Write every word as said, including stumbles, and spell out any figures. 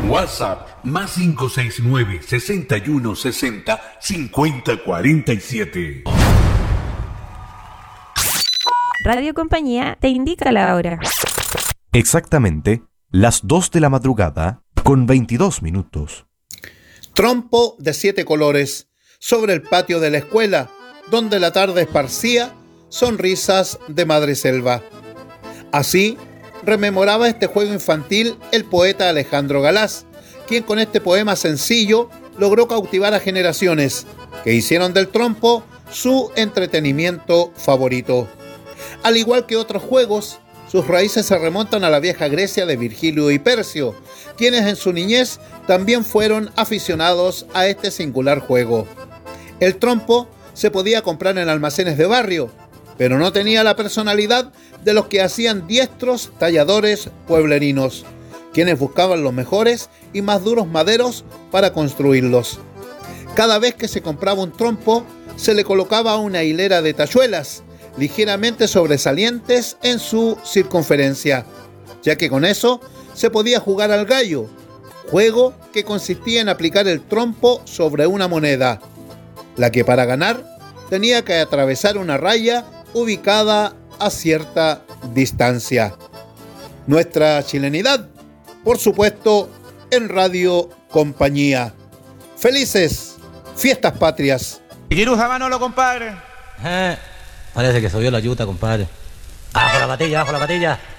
WhatsApp más cinco seis nueve, seis uno seis cero, cinco cero cuatro siete. Radio Compañía te indica la hora. Exactamente las dos de la madrugada con veintidós minutos. Trompo de siete colores sobre el patio de la escuela, donde la tarde esparcía sonrisas de madreselva. Así rememoraba este juego infantil el poeta Alejandro Galaz, quien con este poema sencillo logró cautivar a generaciones que hicieron del trompo su entretenimiento favorito. Al igual que otros juegos, sus raíces se remontan a la vieja Grecia de Virgilio y Percio, quienes en su niñez también fueron aficionados a este singular juego. El trompo se podía comprar en almacenes de barrio, pero no tenía la personalidad de los que hacían diestros talladores pueblerinos, quienes buscaban los mejores y más duros maderos para construirlos. Cada vez que se compraba un trompo, se le colocaba una hilera de tachuelas, ligeramente sobresalientes en su circunferencia, ya que con eso se podía jugar al gallo, juego que consistía en aplicar el trompo sobre una moneda, la que para ganar tenía que atravesar una raya ubicada a cierta distancia. Nuestra chilenidad, por supuesto, en Radio Compañía. ¡Felices fiestas patrias! ¿Quiere Manolo, compadre? Eh, parece que subió la yuta, compadre. ¡Abajo la patilla, abajo la patilla!